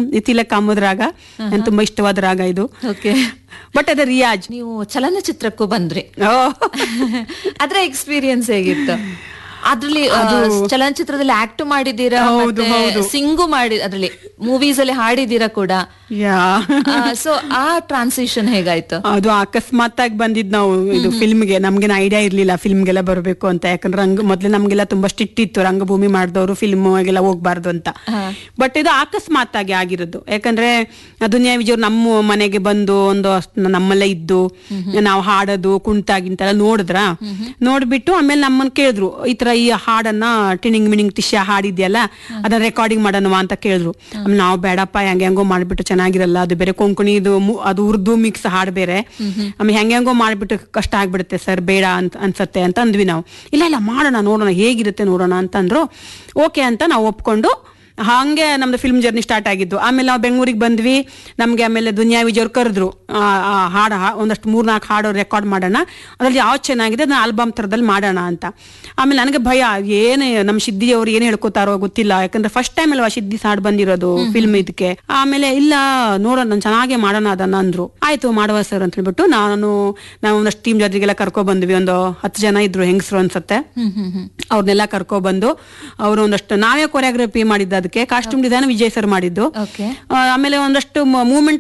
ತಿಲಕ್ ಕಾಮದ ರಾಗ ನನ್ ತುಂಬಾ ಇಷ್ಟವಾದ ರಾಗ ಇದು. ಓಕೆ. ಬಟ್ ಅದ ರಿಯಾಜ್. ನೀವು ಚಲನಚಿತ್ರಕ್ಕೂ ಬಂದ್ರಿ, ಅದ್ರ ಎಕ್ಸ್ಪೀರಿಯನ್ಸ್ ಹೇಗಿತ್ತು? ಅದ್ರಲ್ಲಿ ಚಲನಚಿತ್ರದಲ್ಲಿ ಆಕ್ಟ್ ಮಾಡಿದೀರಾ, ಸಿಂಗು ಮಾಡಿ ಅದ್ರಲ್ಲಿ ಮೂವೀಸ್ ಅಲ್ಲಿ ಹಾಡಿದೀರಾ ಕೂಡ. ಸೊ ಆ ಟ್ರಾನ್ಸಿಷನ್ ಹೇಗಾಯ್ತು? ಅದು ಅಕಸ್ಮಾತ್ ಆಗಿ ಬಂದಿದ್ ನಾವು ಇದು ಫಿಲ್ಮ್ಗೆ. ನಮ್ಗೇನು ಐಡಿಯಾ ಇರ್ಲಿಲ್ಲ ಫಿಲ್ಮ್ಗೆಲ್ಲ ಬರಬೇಕು ಅಂತ. ಯಾಕಂದ್ರೆ ಮೊದ್ಲು ನಮ್ಗೆಲ್ಲ ತುಂಬಾ ಸ್ಟ್ರಿಕ್ಟ್ ಇತ್ತು, ರಂಗಭೂಮಿ ಮಾಡಿದವರು ಫಿಲ್ಮ್ಗೆಲ್ಲ ಹೋಗ್ಬಾರ್ದು ಅಂತ. ಬಟ್ ಇದು ಅಕಸ್ಮಾತ್ ಆಗಿ ಆಗಿರೋದು. ಯಾಕಂದ್ರೆ ದುನಿಯಾ ವಿಜಯ್ ನಮ್ಮ ಮನೆಗೆ ಬಂದು ಒಂದು ನಮ್ಮಲ್ಲೇ ಇದ್ದು ನಾವು ಹಾಡೋದು ಕುಣಿತಾಗಿಂತೆಲ್ಲ ನೋಡ್ಬಿಟ್ಟು ಆಮೇಲೆ ನಮ್ಮನ್ನ ಕೇಳಿದ್ರು, ಈ ತರ ಈ ಹಾಡನ್ನ ಟಿಣಿಂಗ್ ಮಿಣಿಂಗ್ ಟಿಶ್ಯಾ ಹಾಡಿದ್ಯಲ್ಲ ಅದನ್ನ ರೆಕಾರ್ಡಿಂಗ್ ಮಾಡೋಣವಾ ಅಂತ ಕೇಳಿದ್ರು. ಆಮೇಲೆ ನಾವು ಬೇಡಪ್ಪ ಹೆಂಗೋ ಮಾಡ್ಬಿಟ್ಟು ಚೆನ್ನಾಗಿರಲ್ಲ, ಅದು ಬೇರೆ ಕೊಂಕಣಿ ಅದು ಉರ್ದು ಮಿಕ್ಸ್ ಹಾಡ್ ಬೇರೆ, ಆಮೇಲೆ ಹೆಂಗೋ ಮಾಡ್ಬಿಟ್ಟು ಕಷ್ಟ ಆಗ್ಬಿಡುತ್ತೆ ಸರ್, ಬೇಡ ಅನ್ಸತ್ತೆ ಅಂತ ಅಂದ್ವಿ ನಾವು. ಇಲ್ಲ ಮಾಡೋಣ, ನೋಡೋಣ ಹೇಗಿರುತ್ತೆ ನೋಡೋಣ ಅಂತಂದ್ರು. ಓಕೆ ಅಂತ ನಾವು ಒಪ್ಕೊಂಡು ಹಂಗೆ ನಮ್ದು ಫಿಲ್ಮ್ ಜರ್ನಿ ಸ್ಟಾರ್ಟ್ ಆಗಿದ್ದು. ಆಮೇಲೆ ನಾವು ಬೆಂಗಳೂರಿಗೆ ಬಂದ್ವಿ. ನಮ್ಗೆ ಆಮೇಲೆ ದುನಿಯಾ ವಿಜಯ್ ಅವ್ರು ಕರೆದ್ರು, ಹಾಡು ಒಂದಷ್ಟು 3-4 ಹಾಡು ರೆಕಾರ್ಡ್ ಮಾಡೋಣ, ಅದ್ರಲ್ಲಿ ಯಾವ್ದು ಚೆನ್ನಾಗಿದೆ ಅದನ್ನ ಆಲ್ಬಮ್ ಥರದಲ್ಲಿ ಮಾಡೋಣ ಅಂತ. ಆಮೇಲೆ ನನಗೆ ಭಯ, ಏನು ನಮ್ಮ ಸಿದ್ದಿ ಅವ್ರು ಏನು ಹೇಳ್ಕೊತಾರೋ ಗೊತ್ತಿಲ್ಲ, ಯಾಕಂದ್ರೆ ಫಸ್ಟ್ ಟೈಮ್ ಅಲ್ವಾ ಸಿದ್ದಿ ಹಾಡು ಬಂದಿರೋದು ಫಿಲ್ಮ್ ಇದಕ್ಕೆ. ಆಮೇಲೆ ಇಲ್ಲ ನೋಡೋಣ, ನಾನು ಚೆನ್ನಾಗೆ ಮಾಡೋಣ ಅದನ್ನ ಅಂದ್ರು. ಆಯ್ತು ಮಾಡುವ ಸರ್ ಅಂತ ಹೇಳ್ಬಿಟ್ಟು ನಾವು ಒಂದಷ್ಟು ಟೀಮ್ ಜೊತೆಗೆಲ್ಲ ಕರ್ಕೊ ಬಂದ್ವಿ. ಒಂದು 10 ಜನ ಇದ್ರು ಹೆಂಗಸರು ಅನ್ಸತ್ತೆ. ಅವ್ರನ್ನೆಲ್ಲ ಕರ್ಕೊ ಬಂದು ಅವ್ರು ಒಂದಷ್ಟು ನಾವೇ ಕೊರಿಯೋಗ್ರಫಿ ಮಾಡಿದ್ದು, ಅದಕ್ಕೆ ಕಾಸ್ಟ್ಯೂಮ್ ಡಿಸೈನ್ ವಿಜಯ್ ಸರ್ ಮಾಡಿದ್ದು. ಆಮೇಲೆ ಒಂದಷ್ಟು ಮೂವ್ಮೆಂಟ್